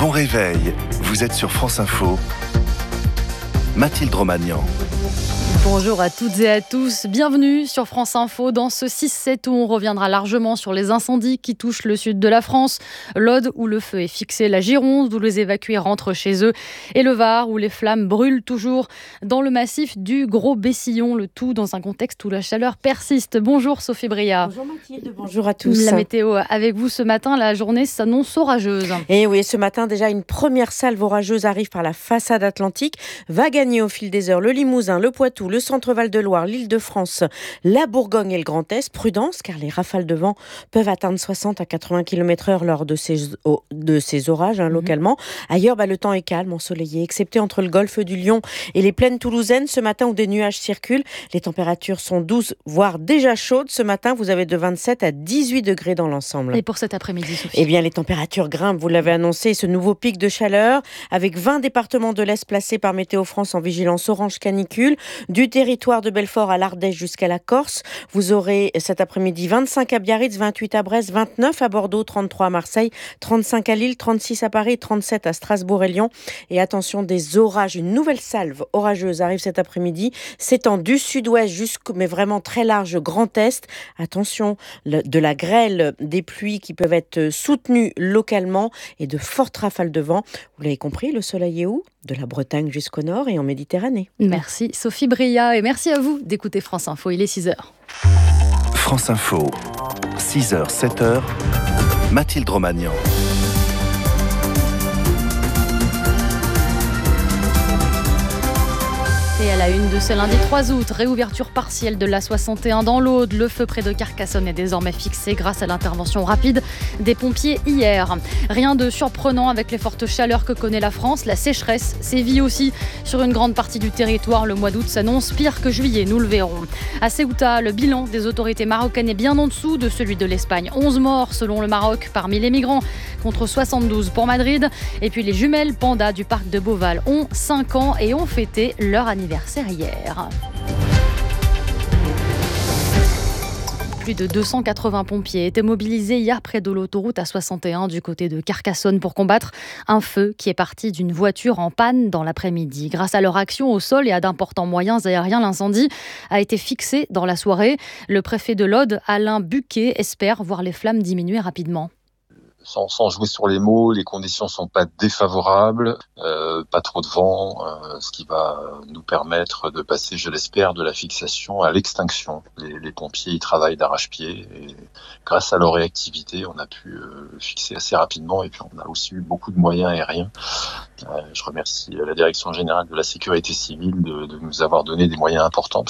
Bon réveil, vous êtes sur France Info. Mathilde Romagnan. Bonjour à toutes et à tous, bienvenue sur France Info dans ce 6-7 où on reviendra largement sur les incendies qui touchent le sud de la France, l'Aude où le feu est fixé, la Gironde où les évacués rentrent chez eux et le Var où les flammes brûlent toujours dans le massif du Gros Bessillon, le tout dans un contexte où la chaleur persiste. Bonjour Sophie Bria. Bonjour Mathilde, bonjour à tous. La météo avec vous ce matin, la journée s'annonce orageuse. Et oui, ce matin déjà une première salve orageuse arrive par la façade atlantique, va gagner au fil des heures le Limousin, le Poitou, le centre Val-de-Loire, l'Île-de-France, la Bourgogne et le Grand Est. Prudence car les rafales de vent peuvent atteindre 60 à 80 km/h lors de ces orages localement. Ailleurs, le temps est calme, ensoleillé, excepté entre le golfe du Lion et les plaines toulousaines ce matin où des nuages circulent. Les températures sont douces, voire déjà chaudes. Ce matin, vous avez de 27 à 18 degrés dans l'ensemble. Et pour cet après-midi, Sophie? Eh bien, les températures grimpent, vous l'avez annoncé, ce nouveau pic de chaleur avec 20 départements de l'Est placés par Météo France en vigilance orange canicule. Du territoire de Belfort à l'Ardèche jusqu'à la Corse. Vous aurez cet après-midi 25 à Biarritz, 28 à Brest, 29 à Bordeaux, 33 à Marseille, 35 à Lille, 36 à Paris, 37 à Strasbourg et Lyon. Et attention, des orages, une nouvelle salve orageuse arrive cet après-midi, s'étend du sud-ouest mais vraiment très large, Grand Est. Attention, de la grêle, des pluies qui peuvent être soutenues localement et de fortes rafales de vent. Vous l'avez compris, le soleil est où ? De la Bretagne jusqu'au nord et en Méditerranée. Merci Sophie Bria et merci à vous d'écouter France Info, il est 6h. France Info, 6h, 7h, Mathilde Romagnan. Et à la une de ce lundi 3 août, réouverture partielle de l'A61 dans l'Aude. Le feu près de Carcassonne est désormais fixé grâce à l'intervention rapide des pompiers hier. Rien de surprenant avec les fortes chaleurs que connaît la France. La sécheresse sévit aussi sur une grande partie du territoire. Le mois d'août s'annonce pire que juillet, nous le verrons. À Ceuta, le bilan des autorités marocaines est bien en dessous de celui de l'Espagne. 11 morts selon le Maroc parmi les migrants contre 72 pour Madrid. Et puis les jumelles pandas du parc de Beauval ont 5 ans et ont fêté leur anniversaire hier. Plus de 280 pompiers étaient mobilisés hier près de l'autoroute A61 du côté de Carcassonne pour combattre un feu qui est parti d'une voiture en panne dans l'après-midi. Grâce à leur action au sol et à d'importants moyens aériens, l'incendie a été fixé dans la soirée. Le préfet de l'Aude, Alain Buquet, espère voir les flammes diminuer rapidement. Sans jouer sur les mots, les conditions sont pas défavorables, pas trop de vent, ce qui va nous permettre de passer, je l'espère, de la fixation à l'extinction. Les pompiers y travaillent d'arrache-pied et grâce à leur réactivité, on a pu le fixer assez rapidement et puis on a aussi eu beaucoup de moyens aériens. Je remercie la Direction générale de la sécurité civile de nous avoir donné des moyens importants.